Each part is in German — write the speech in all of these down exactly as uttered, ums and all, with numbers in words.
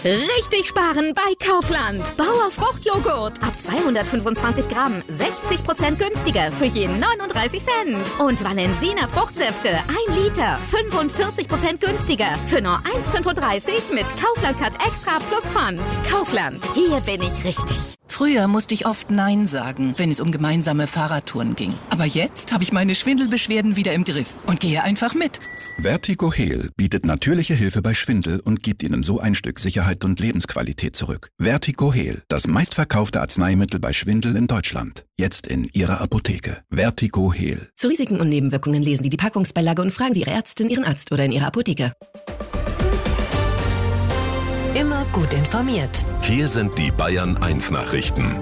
Richtig sparen bei Kaufland. Bauer Fruchtjoghurt ab zweihundertfünfundzwanzig Gramm, sechzig Prozent günstiger für je neununddreißig Cent. Und Valensina Fruchtsäfte, ein Liter, fünfundvierzig Prozent günstiger für nur eins Komma fünfunddreißig mit Kaufland Cut Extra plus Pfand. Kaufland, hier bin ich richtig. Früher musste ich oft Nein sagen, wenn es um gemeinsame Fahrradtouren ging. Aber jetzt habe ich meine Schwindelbeschwerden wieder im Griff und gehe einfach mit. Vertigo Heal bietet natürliche Hilfe bei Schwindel und gibt Ihnen so ein Stück Sicherheit und Lebensqualität zurück. Vertigo Heal, das meistverkaufte Arzneimittel bei Schwindel in Deutschland. Jetzt in Ihrer Apotheke. Vertigo Heal. Zu Risiken und Nebenwirkungen lesen Sie die Packungsbeilage und fragen Sie Ihre Ärztin, Ihren Arzt oder in Ihrer Apotheke. Immer gut informiert. Hier sind die Bayern eins Nachrichten.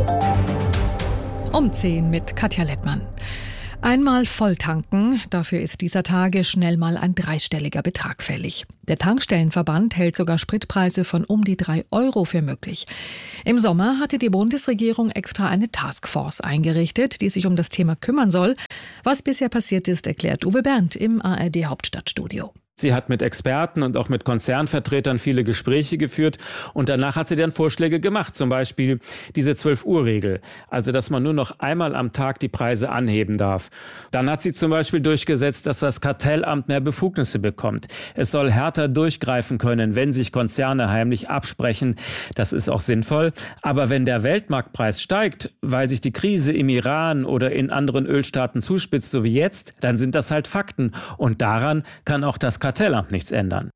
Um zehn mit Katja Lettmann. Einmal volltanken, dafür ist dieser Tage schnell mal ein dreistelliger Betrag fällig. Der Tankstellenverband hält sogar Spritpreise von um die drei Euro für möglich. Im Sommer hatte die Bundesregierung extra eine Taskforce eingerichtet, die sich um das Thema kümmern soll. Was bisher passiert ist, erklärt Uwe Berndt im A R D-Hauptstadtstudio. Sie hat mit Experten und auch mit Konzernvertretern viele Gespräche geführt und danach hat sie dann Vorschläge gemacht, zum Beispiel diese zwölf-Uhr-Regel, also dass man nur noch einmal am Tag die Preise anheben darf. Dann hat sie zum Beispiel durchgesetzt, dass das Kartellamt mehr Befugnisse bekommt. Es soll härter durchgreifen können, wenn sich Konzerne heimlich absprechen. Das ist auch sinnvoll. Aber wenn der Weltmarktpreis steigt, weil sich die Krise im Iran oder in anderen Ölstaaten zuspitzt, so wie jetzt, dann sind das halt Fakten. Und daran kann auch das Kartellamt nichts ändern.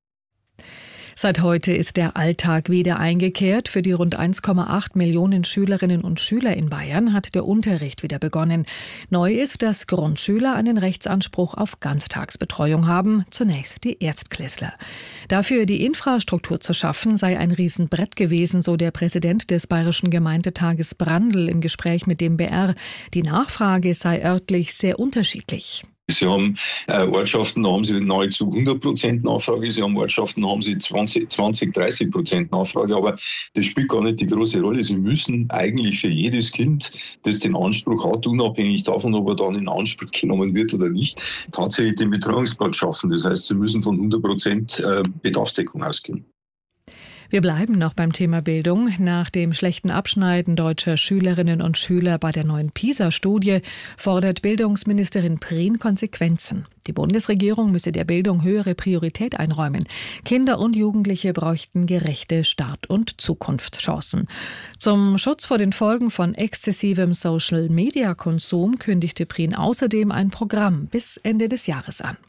Seit heute ist der Alltag wieder eingekehrt. Für die rund eins Komma acht Millionen Schülerinnen und Schüler in Bayern hat der Unterricht wieder begonnen. Neu ist, dass Grundschüler einen Rechtsanspruch auf Ganztagsbetreuung haben, zunächst die Erstklässler. Dafür die Infrastruktur zu schaffen, sei ein Riesenbrett gewesen, so der Präsident des Bayerischen Gemeindetages Brandl im Gespräch mit dem B R. Die Nachfrage sei örtlich sehr unterschiedlich. Sie haben äh, Ortschaften, da haben Sie nahezu hundert Prozent Nachfrage, Sie haben Ortschaften, da haben Sie zwanzig, dreißig Prozent Nachfrage, aber das spielt gar nicht die große Rolle. Sie müssen eigentlich für jedes Kind, das den Anspruch hat, unabhängig davon, ob er dann in Anspruch genommen wird oder nicht, tatsächlich den Betreuungsplatz schaffen. Das heißt, Sie müssen von hundert Prozent äh, Bedarfsdeckung ausgehen. Wir bleiben noch beim Thema Bildung. Nach dem schlechten Abschneiden deutscher Schülerinnen und Schüler bei der neuen PISA-Studie fordert Bildungsministerin Prien Konsequenzen. Die Bundesregierung müsse der Bildung höhere Priorität einräumen. Kinder und Jugendliche bräuchten gerechte Start- und Zukunftschancen. Zum Schutz vor den Folgen von exzessivem Social-Media-Konsum kündigte Prien außerdem ein Programm bis Ende des Jahres an.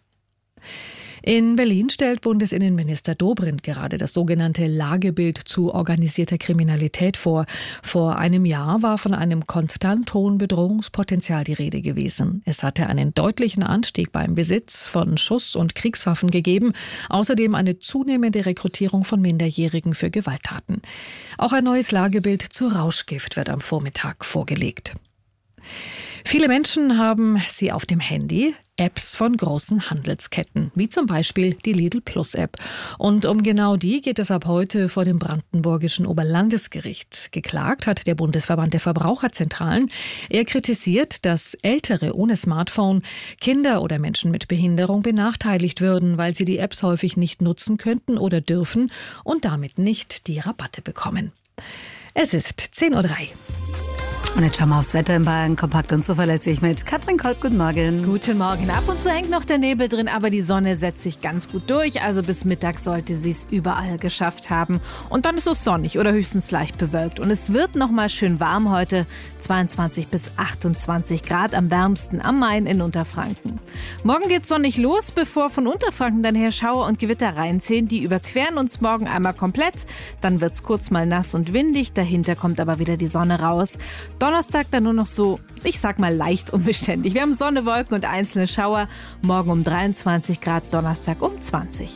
In Berlin stellt Bundesinnenminister Dobrindt gerade das sogenannte Lagebild zu organisierter Kriminalität vor. Vor einem Jahr war von einem konstant hohen Bedrohungspotenzial die Rede gewesen. Es hatte einen deutlichen Anstieg beim Besitz von Schuss- und Kriegswaffen gegeben, außerdem eine zunehmende Rekrutierung von Minderjährigen für Gewalttaten. Auch ein neues Lagebild zu Rauschgift wird am Vormittag vorgelegt. Viele Menschen haben sie auf dem Handy, Apps von großen Handelsketten, wie zum Beispiel die Lidl Plus App. Und um genau die geht es ab heute vor dem brandenburgischen Oberlandesgericht. Geklagt hat der Bundesverband der Verbraucherzentralen. Er kritisiert, dass Ältere ohne Smartphone, Kinder oder Menschen mit Behinderung benachteiligt würden, weil sie die Apps häufig nicht nutzen könnten oder dürfen und damit nicht die Rabatte bekommen. Es ist zehn Uhr drei. Und jetzt schauen wir aufs Wetter in Bayern, kompakt und zuverlässig mit Katrin Kolb. Guten Morgen. Guten Morgen. Ab und zu hängt noch der Nebel drin, aber die Sonne setzt sich ganz gut durch. Also bis Mittag sollte sie es überall geschafft haben. Und dann ist es sonnig oder höchstens leicht bewölkt. Und es wird noch mal schön warm heute. zweiundzwanzig bis achtundzwanzig Grad, am wärmsten am Main in Unterfranken. Morgen geht's sonnig los, bevor von Unterfranken dann her Schauer und Gewitter reinziehen. Die überqueren uns morgen einmal komplett. Dann wird's kurz mal nass und windig. Dahinter kommt aber wieder die Sonne raus. Donnerstag dann nur noch so, ich sag mal, leicht unbeständig. Wir haben Sonne, Wolken und einzelne Schauer. Morgen um dreiundzwanzig Grad, Donnerstag um zwanzig.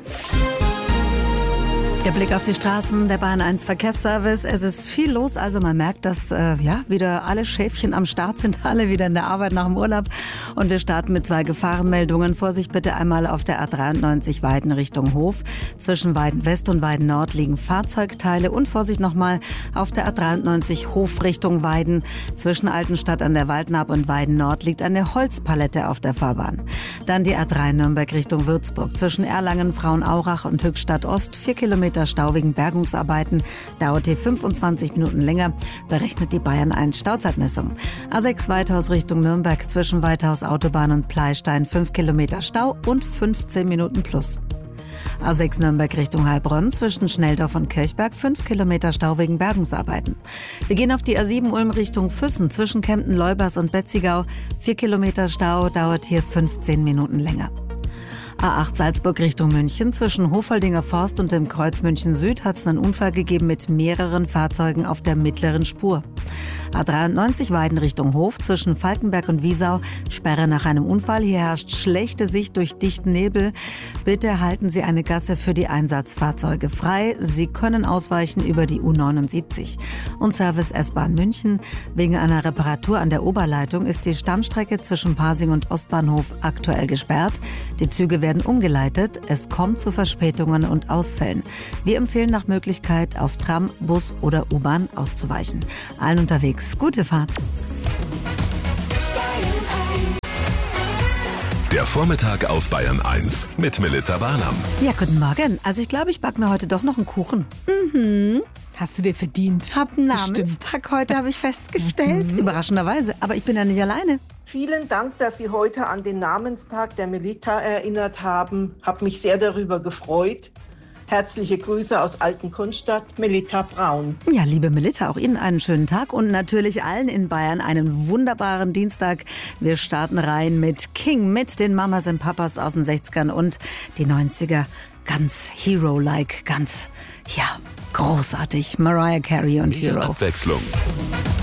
Der Blick auf die Straßen, der Bayern eins Verkehrsservice. Es ist viel los, also man merkt, dass äh, ja wieder alle Schäfchen am Start sind, alle wieder in der Arbeit nach dem Urlaub. Und wir starten mit zwei Gefahrenmeldungen. Vorsicht bitte einmal auf der A dreiundneunzig Weiden Richtung Hof. Zwischen Weiden West und Weiden Nord liegen Fahrzeugteile. Und Vorsicht nochmal auf der A dreiundneunzig Hof Richtung Weiden. Zwischen Altenstadt an der Waldnaab und Weiden Nord liegt eine Holzpalette auf der Fahrbahn. Dann die A drei Nürnberg Richtung Würzburg. Zwischen Erlangen, Frauenaurach und Höchstadt Ost vier Kilometer Kilometer Stau wegen Bergungsarbeiten. Dauert hier fünfundzwanzig Minuten länger, berechnet die Bayern eins Stauzeitmessung. A sechs Weithaus Richtung Nürnberg zwischen Weithaus Autobahn und Pleistein fünf Kilometer Stau und fünfzehn Minuten plus. A sechs Nürnberg Richtung Heilbronn zwischen Schnelldorf und Kirchberg fünf Kilometer Stau wegen Bergungsarbeiten. Wir gehen auf die A sieben Ulm Richtung Füssen zwischen Kempten, Leubers und Betzigau. vier Kilometer Stau, dauert hier fünfzehn Minuten länger. A acht Salzburg Richtung München zwischen Hofoldinger Forst und dem Kreuz München Süd hat es einen Unfall gegeben mit mehreren Fahrzeugen auf der mittleren Spur. A dreiundneunzig Weiden Richtung Hof zwischen Falkenberg und Wiesau, Sperre nach einem Unfall. Hier herrscht schlechte Sicht durch dichten Nebel. Bitte halten Sie eine Gasse für die Einsatzfahrzeuge frei. Sie können ausweichen über die U neunundsiebzig. Und Service S-Bahn München. Wegen einer Reparatur an der Oberleitung ist die Stammstrecke zwischen Pasing und Ostbahnhof aktuell gesperrt. Die Züge werden umgeleitet. Es kommt zu Verspätungen und Ausfällen. Wir empfehlen nach Möglichkeit, auf Tram, Bus oder U-Bahn auszuweichen. Allen unterwegs gute Fahrt. Der Vormittag auf Bayern eins mit Melitta Barnum. Ja, guten Morgen. Also ich glaube, ich backe mir heute doch noch einen Kuchen. Mhm. Hast du dir verdient. Hab einen Namenstag heute, habe ich festgestellt. Mhm. Überraschenderweise. Aber ich bin ja nicht alleine. Vielen Dank, dass Sie heute an den Namenstag der Melitta erinnert haben. Hab mich sehr darüber gefreut. Herzliche Grüße aus Altenkunstadt, Melitta Braun. Ja, liebe Melitta, auch Ihnen einen schönen Tag und natürlich allen in Bayern einen wunderbaren Dienstag. Wir starten rein mit King, mit den Mamas und Papas aus den sechzigern und die neunziger. Ganz Hero-like, ganz, ja, großartig. Mariah Carey und Mehr Hero. Abwechslung.